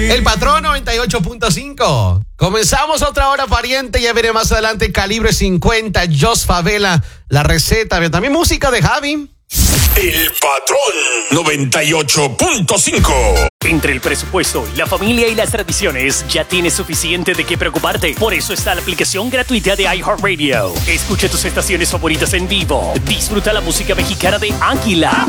El Patrón 98.5. Comenzamos otra hora, pariente. Ya viene más adelante Calibre 50, Jos Favela, la receta. También música de Javi. El Patrón 98.5. Entre el presupuesto, la familia y las tradiciones, ya tienes suficiente de qué preocuparte. Por eso está la aplicación gratuita de iHeartRadio. Escucha tus estaciones favoritas en vivo. Disfruta la música mexicana de Águila,